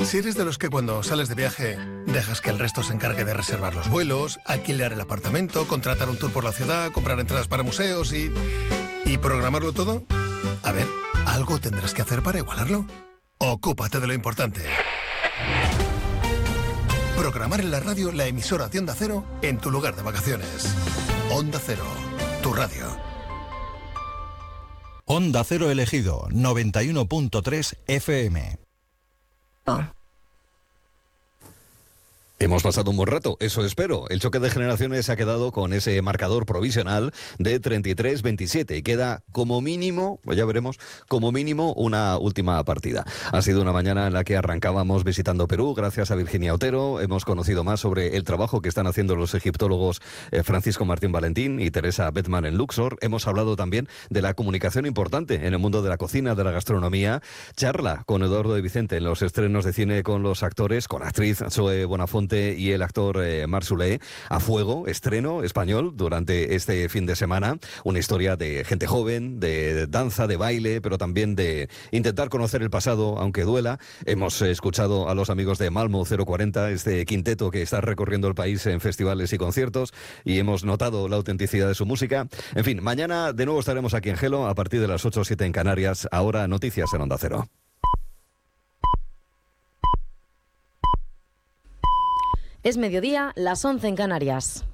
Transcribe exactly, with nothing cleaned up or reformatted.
Si eres de los que cuando sales de viaje dejas que el resto se encargue de reservar los vuelos, alquilar el apartamento, contratar un tour por la ciudad, comprar entradas para museos y... ¿y programarlo todo? A ver, algo tendrás que hacer para igualarlo. Ocúpate de lo importante. Programar en la radio la emisora de Onda Cero en tu lugar de vacaciones. Onda Cero, tu radio. Onda Cero elegido, noventa y uno punto tres F M. Oh. Hemos pasado un buen rato, eso espero. El choque de generaciones ha quedado con ese marcador provisional de treinta y tres veintisiete y queda como mínimo, pues ya veremos, como mínimo una última partida. Ha sido una mañana en la que arrancábamos visitando Perú, gracias a Virginia Otero. Hemos conocido más sobre el trabajo que están haciendo los egiptólogos eh, Francisco Martín Valentín y Teresa Bettman en Luxor. Hemos hablado también de la comunicación importante en el mundo de la cocina, de la gastronomía. Charla con Eduardo de Vicente en los estrenos de cine con los actores, con la actriz Zoe Bonafonte y el actor eh, Marc Soler. A fuego, estreno español durante este fin de semana. Una historia de gente joven, de danza, de baile, pero también de intentar conocer el pasado, aunque duela. Hemos escuchado a los amigos de Malmo cero cuarenta, este quinteto que está recorriendo el país en festivales y conciertos, y hemos notado la autenticidad de su música. En fin, mañana de nuevo estaremos aquí en Gelo a partir de las ocho o siete en Canarias. Ahora noticias en Onda Cero. Es mediodía, las once en Canarias.